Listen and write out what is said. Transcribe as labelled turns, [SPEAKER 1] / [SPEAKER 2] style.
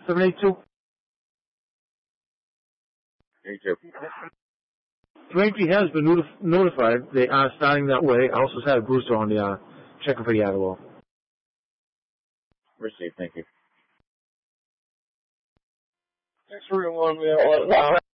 [SPEAKER 1] 782.
[SPEAKER 2] Thank you.
[SPEAKER 1] Braintree has been notified. They are starting that way. I also had a booster on the checking for the Adderall.
[SPEAKER 2] Received, thank you.
[SPEAKER 3] 631,